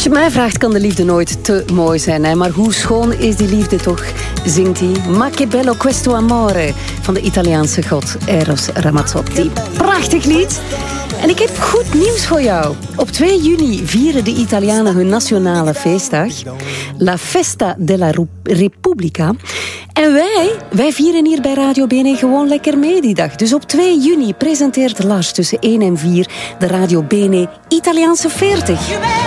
Als je mij vraagt, kan de liefde nooit te mooi zijn. Hè? Maar hoe schoon is die liefde toch, zingt hij. Ma che bello questo amore van de Italiaanse god Eros Ramazzotti. Prachtig lied. En ik heb goed nieuws voor jou. Op 2 juni vieren de Italianen hun nationale feestdag. La Festa della Repubblica. En wij vieren hier bij Radio BNE gewoon lekker mee die dag. Dus op 2 juni presenteert Lars tussen 1 en 4 de Radio BNE Italiaanse 40.